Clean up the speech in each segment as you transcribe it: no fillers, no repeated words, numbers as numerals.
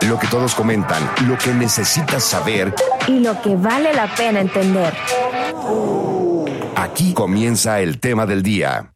Lo que todos comentan, lo que necesitas saber y lo que vale la pena entender. Aquí comienza el tema del día.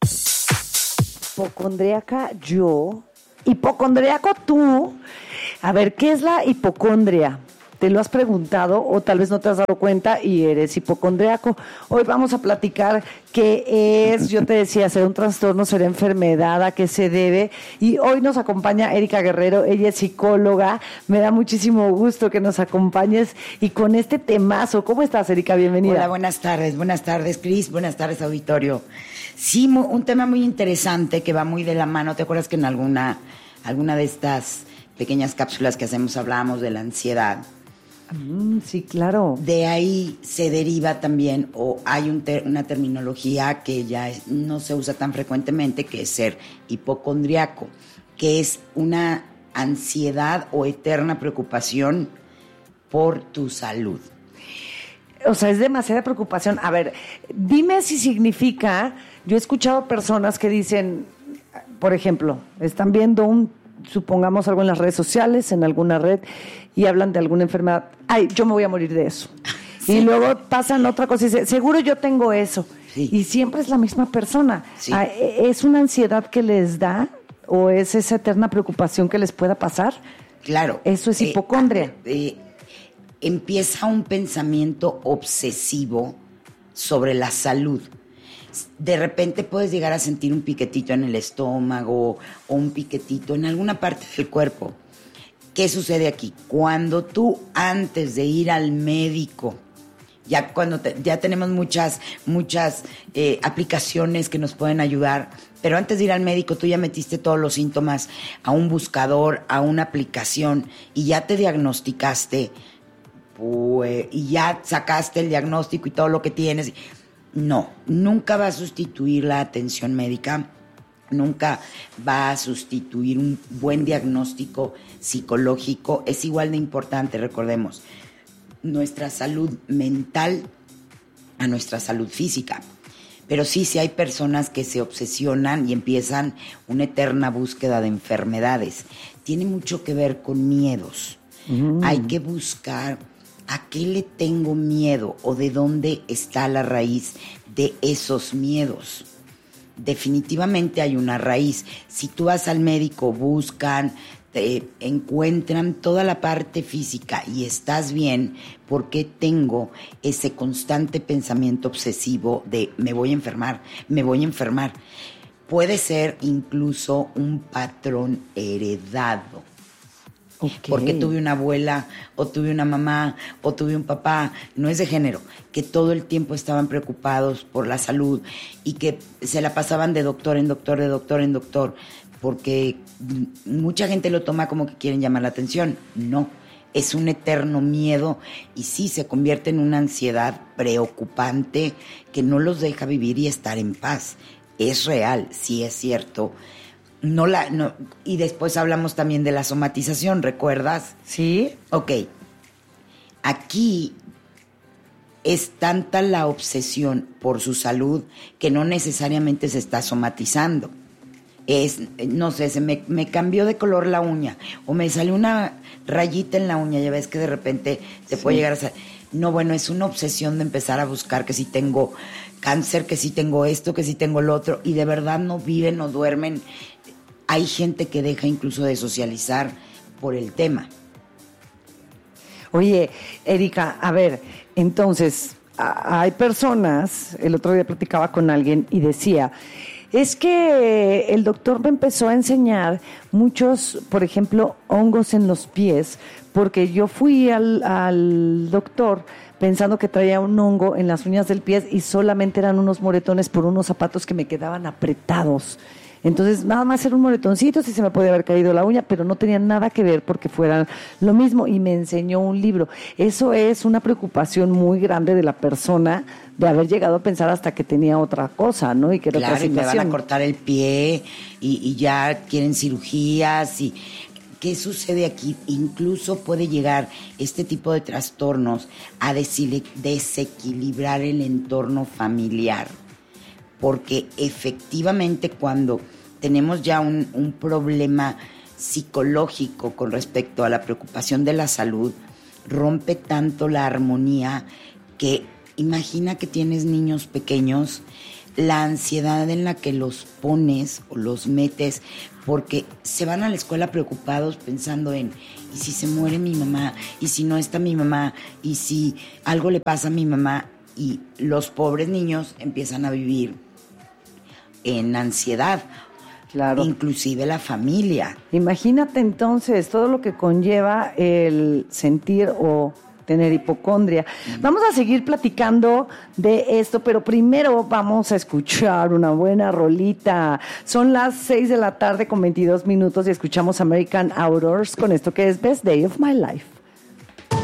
Hipocondríaca yo, hipocondríaco tú. A ver, ¿qué es la hipocondria? ¿Te lo has preguntado o tal vez no te has dado cuenta y eres hipocondríaco? Hoy vamos a platicar qué es, yo te decía, ser un trastorno, ser enfermedad, a qué se debe. Y hoy nos acompaña Erika Guerrero, ella es psicóloga. Me da muchísimo gusto que nos acompañes y con este temazo. ¿Cómo estás, Erika? Bienvenida. Hola, buenas tardes, Cris, buenas tardes, auditorio. Sí, un tema muy interesante que va muy de la mano. ¿Te acuerdas que en alguna de estas pequeñas cápsulas que hacemos hablábamos de la ansiedad? Sí, claro. De ahí se deriva también, o hay una terminología que ya no se usa tan frecuentemente, que es ser hipocondriaco, que es una ansiedad o eterna preocupación por tu salud. O sea, es demasiada preocupación. A ver, dime si significa... Yo he escuchado personas que dicen, por ejemplo, están viendo supongamos algo en las redes sociales, en alguna red, y hablan de alguna enfermedad. Ay, yo me voy a morir de eso. Sí. Y luego pasan otra cosa y dicen, seguro yo tengo eso. Sí. Y siempre es la misma persona. Sí. ¿Es una ansiedad que les da o es esa eterna preocupación que les pueda pasar? Claro. Eso es hipocondria. Empieza un pensamiento obsesivo sobre la salud. De repente puedes llegar a sentir un piquetito en el estómago o un piquetito en alguna parte del cuerpo. ¿Qué sucede aquí? Cuando tú, antes de ir al médico, ya tenemos muchas aplicaciones que nos pueden ayudar, pero antes de ir al médico tú ya metiste todos los síntomas a un buscador, a una aplicación y ya te diagnosticaste y ya sacaste el diagnóstico y todo lo que tienes. No, nunca va a sustituir la atención médica, nunca va a sustituir un buen diagnóstico psicológico. Es igual de importante, recordemos, nuestra salud mental a nuestra salud física. Pero sí hay personas que se obsesionan y empiezan una eterna búsqueda de enfermedades. Tiene mucho que ver con miedos. Hay que buscar ¿a qué le tengo miedo o de dónde está la raíz de esos miedos? Definitivamente hay una raíz. Si tú vas al médico, buscan, te encuentran toda la parte física y estás bien, ¿por qué tengo ese constante pensamiento obsesivo de me voy a enfermar, me voy a enfermar? Puede ser incluso un patrón heredado. Okay. Porque tuve una abuela, o tuve una mamá, o tuve un papá, no es de género, que todo el tiempo estaban preocupados por la salud y que se la pasaban de doctor en doctor, de doctor en doctor, porque mucha gente lo toma como que quieren llamar la atención. No, es un eterno miedo y sí se convierte en una ansiedad preocupante que no los deja vivir y estar en paz. Es real, sí es cierto. Y después hablamos también de la somatización, ¿recuerdas? Sí. Ok. Aquí es tanta la obsesión por su salud que no necesariamente se está somatizando. No sé, me cambió de color la uña o me salió una rayita en la uña, ya ves que de repente te puede llegar a salir. No, bueno, es una obsesión de empezar a buscar que si tengo cáncer, que si tengo esto, que si tengo lo otro, y de verdad no viven, no duermen. Hay gente que deja incluso de socializar por el tema. Oye, Erika, a ver, entonces, hay personas, el otro día platicaba con alguien y decía, es que el doctor me empezó a enseñar muchos, por ejemplo, hongos en los pies, porque yo fui al doctor pensando que traía un hongo en las uñas del pie y solamente eran unos moretones por unos zapatos que me quedaban apretados. Entonces, nada más era un moretoncito, sí se me podía haber caído la uña, pero no tenía nada que ver porque fueran lo mismo. Y me enseñó un libro. Eso es una preocupación muy grande de la persona de haber llegado a pensar hasta que tenía otra cosa, ¿no? Y que era claro, otra situación. Y me van a cortar el pie y ya quieren cirugías. Y ¿qué sucede aquí? Incluso puede llegar este tipo de trastornos a desequilibrar el entorno familiar. Porque efectivamente cuando tenemos ya un problema psicológico con respecto a la preocupación de la salud rompe tanto la armonía que imagina que tienes niños pequeños, la ansiedad en la que los pones o los metes, porque se van a la escuela preocupados pensando en, ¿y si se muere mi mamá? ¿Y si no está mi mamá? ¿Y si algo le pasa a mi mamá? Y los pobres niños empiezan a vivir en ansiedad. Claro. Inclusive la familia. Imagínate entonces todo lo que conlleva el sentir o tener hipocondria. Vamos a seguir platicando de esto, pero primero vamos a escuchar una buena rolita. Son las 6 de la tarde con 22 minutos y escuchamos American Outdoors con esto que es Best Day of My Life.